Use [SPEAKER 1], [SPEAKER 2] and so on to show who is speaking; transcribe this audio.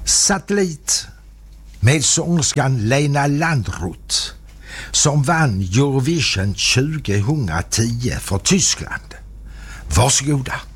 [SPEAKER 1] Satellit med sångerskan Lena Landrut som vann Eurovision 2010 för Tyskland. Varsågoda.